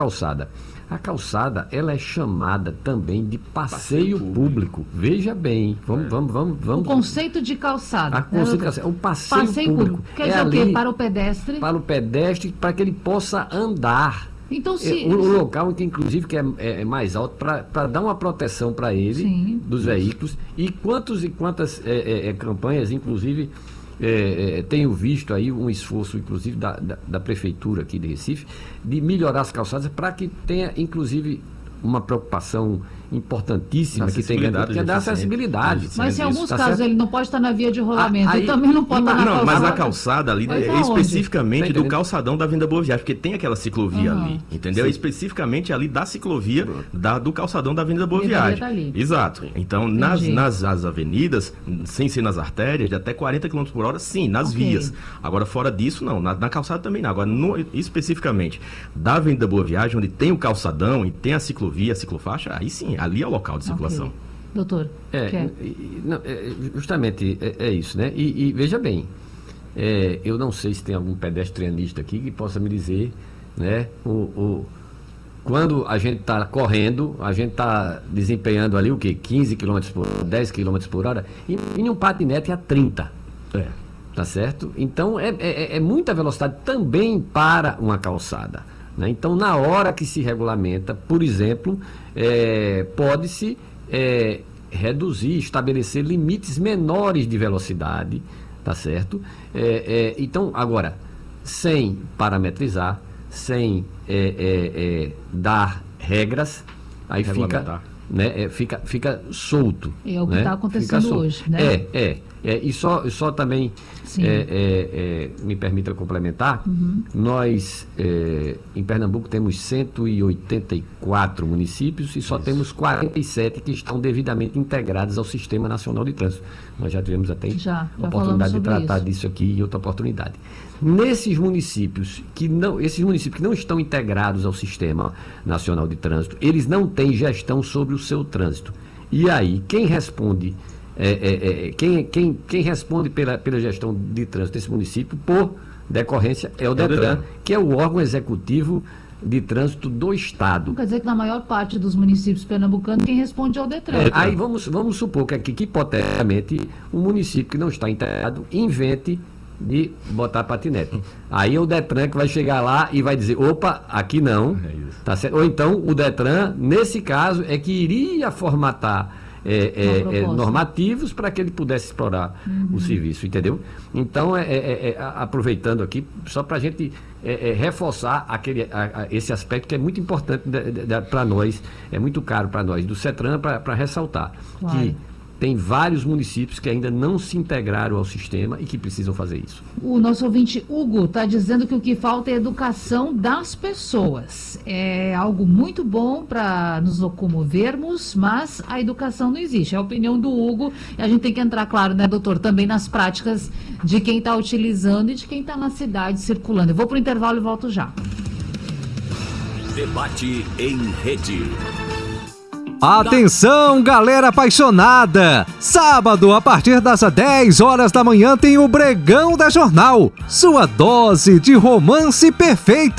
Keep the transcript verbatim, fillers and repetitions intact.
calçada. A calçada, ela é chamada também de passeio, passeio público. público. Veja bem, vamos, é. vamos, vamos, vamos. O conceito de calçada. A conceito de calçada. O passeio, passeio público. público. Quer dizer é o quê? Para o pedestre? Para o pedestre, para que ele possa andar. Então, se... é, o, o local, que inclusive, que é, é, é mais alto, para dar uma proteção para ele, Sim. dos veículos. E quantos e quantas é, é, campanhas, inclusive, é, é, tenho visto aí um esforço, inclusive, da, da, da Prefeitura aqui de Recife, de melhorar as calçadas para que tenha, inclusive, uma preocupação importantíssima que tem que é dar acessibilidade. Mas em alguns tá casos certo? Ele não pode estar na via de rolamento, aí, ele também não pode estar na não, calçada. Mas a calçada ali é especificamente do calçadão da Avenida Boa Viagem, porque tem aquela ciclovia uhum. ali, entendeu? É especificamente ali da ciclovia da, do calçadão da Avenida Boa Viagem. Tá ali. Exato. Então, nas, nas as avenidas, sem ser nas artérias, de até quarenta quilômetros por hora, sim, nas okay. vias. Agora, fora disso, não. Na, na calçada também não. Agora, no, especificamente da Avenida Boa Viagem, onde tem o calçadão e tem a ciclovia, a ciclofaixa, aí sim, ali é o local de circulação. Okay. Doutor, é, não, é, justamente é, é isso, né? E, e veja bem, é, eu não sei se tem algum pedestrianista aqui que possa me dizer, né? O, o, quando a gente está correndo, a gente está desempenhando ali o quê? quinze quilômetros por hora, dez quilômetros por hora, e em um patinete a trinta. É. Tá certo? Então é, é, é muita velocidade também para uma calçada. Né? Então, na hora que se regulamenta, por exemplo, é, pode-se é, reduzir, estabelecer limites menores de velocidade, tá certo? É, é, então, agora, sem parametrizar, sem é, é, é, dar regras, aí fica, né, é, fica, fica solto. É o que está né? acontecendo hoje, né? É, é. É, e só, só também é, é, é, me permita complementar, uhum. nós é, em Pernambuco temos cento e oitenta e quatro municípios e só Isso. temos quarenta e sete que estão devidamente integrados ao Sistema Nacional de Trânsito. Nós já tivemos até já, a oportunidade de tratar isso. disso aqui em outra oportunidade. Nesses municípios que não, esses municípios que não estão integrados ao Sistema Nacional de Trânsito, eles não têm gestão sobre o seu trânsito. E aí, quem responde... É, é, é, quem, quem, quem responde pela, pela gestão de trânsito desse município, por decorrência, é o Detran, é o Detran, que é o órgão executivo de trânsito do Estado. Quer dizer que na maior parte dos municípios pernambucanos, quem responde é o Detran. É, aí vamos, vamos supor que aqui, que hipoteticamente, um município que não está integrado invente de botar patinete. Aí é o Detran que vai chegar lá e vai dizer, opa, aqui não. É tá certo? Ou então o Detran, nesse caso, é que iria formatar É, é, é, normativos para que ele pudesse explorar uhum. o serviço, entendeu? Então, é, é, é, aproveitando aqui, só para a gente é, é, reforçar aquele, a, a, esse aspecto que é muito importante para nós, é muito caro para nós, do CETRAN, para ressaltar, claro. que tem vários municípios que ainda não se integraram ao sistema e que precisam fazer isso. O nosso ouvinte Hugo está dizendo que o que falta é educação das pessoas. É algo muito bom para nos locomovermos, mas a educação não existe. É a opinião do Hugo. E a gente tem que entrar, claro, né, doutor, também nas práticas de quem está utilizando e de quem está na cidade circulando. Eu vou para o intervalo e volto já. Debate em rede. Atenção, galera apaixonada! Sábado, a partir das dez horas da manhã, tem o Bregão da Jornal. Sua dose de romance perfeita.